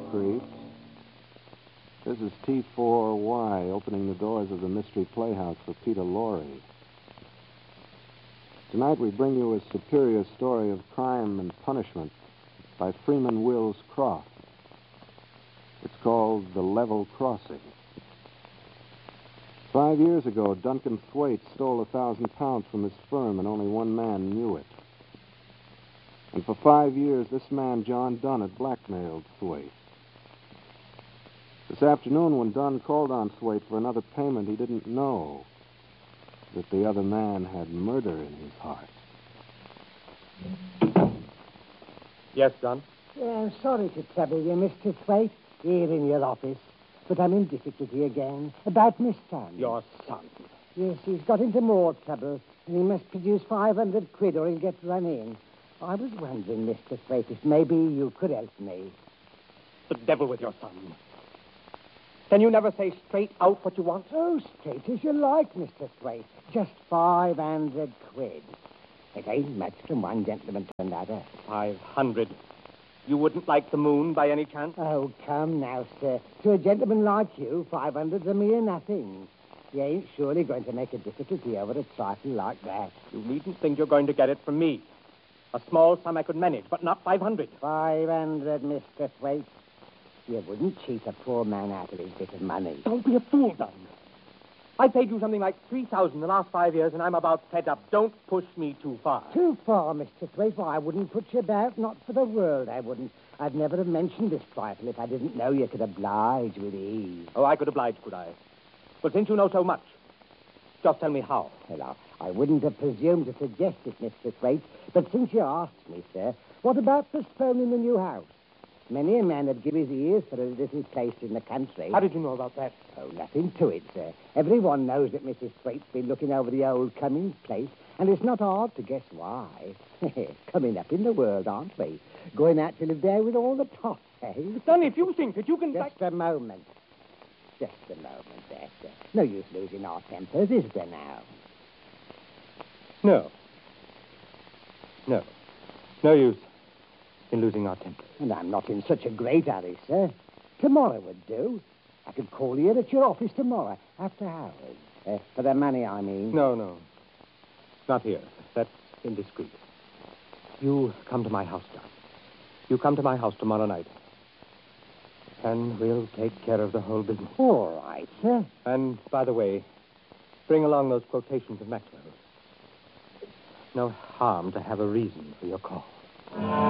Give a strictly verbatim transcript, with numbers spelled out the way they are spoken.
creeps. This is T four Y opening the doors of the Mystery Playhouse for Peter Lorre. Tonight we bring you a superior story of crime and punishment by Freeman Wills Croft. It's called The Level Crossing. Five years ago, Duncan Thwaite stole a thousand pounds from his firm, and only one man knew it. And for five years, this man, John Dunn, had blackmailed Thwaite. This afternoon, when Dunn called on Thwaite for another payment, he didn't know that the other man had murder in his heart. Yes, Dunn? Yeah, I'm sorry to trouble you, Mister Thwaite, here in your office. But I'm in difficulty again. About my son. Your son? Yes, he's got into more trouble. And he must produce five hundred quid or he'll get run in. I was wondering, Mister Thwaite, if maybe you could help me. The devil with your son. Can you never say straight out what you want? Oh, straight as you like, Mister Thwaite. Just five hundred quid. It ain't much from one gentleman to another. Five hundred. You wouldn't like the moon by any chance? Oh, come now, sir. To a gentleman like you, five hundred's a mere nothing. You ain't surely going to make a difficulty over a trifle like that. You needn't think you're going to get it from me. A small sum I could manage, but not five hundred. Five hundred, Mister Thwaite. You wouldn't cheat a poor man out of his bit of money. Don't be a fool, Dunn. I paid you something like three thousand the last five years, and I'm about fed up. Don't push me too far. Too far, Mister Thwaite? Why, I wouldn't put you about. Not for the world, I wouldn't. I'd never have mentioned this trifle if I didn't know you could oblige with ease. Oh, I could oblige, could I? Well, since you know so much, just tell me how. Well, I, I wouldn't have presumed to suggest it, Mister Thwaite, but since you asked me, sir, what about postponing the new house? Many a man would give his ears for a little place in the country. How did you know about that? Oh, nothing to it, sir. Everyone knows that Missus Thwaite's been looking over the old Cummings place, and it's not hard to guess why. Coming up in the world, aren't we? Going out to live there with all the tops, eh? Dunn, if you think that you can... Just a moment. Just a moment there, sir. No use losing our tempers, is there now? No. No. No use in losing our tempers. And I'm not in such a great hurry, sir. Tomorrow would do. I could call you at your office tomorrow, after hours. Uh, for the money, I mean. No, no. Not here. That's indiscreet. You come to my house, John. You come to my house tomorrow night. And we'll take care of the whole business. All right, sir. And, by the way, bring along those quotations of Maxwell's. No harm to have a reason for your call.